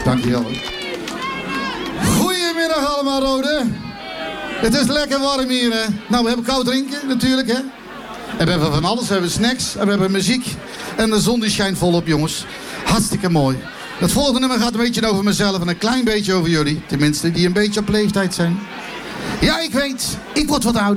Dankjewel. Goedemiddag allemaal, Rode. Het is lekker warm hier, hè. Nou, we hebben koud drinken, natuurlijk, hè. En we hebben van alles. We hebben snacks en we hebben muziek. En de zon die schijnt volop, jongens. Hartstikke mooi. Het volgende nummer gaat een beetje over mezelf en een klein beetje over jullie. Tenminste, die een beetje op leeftijd zijn. Ja, ik weet, ik word wat ouder.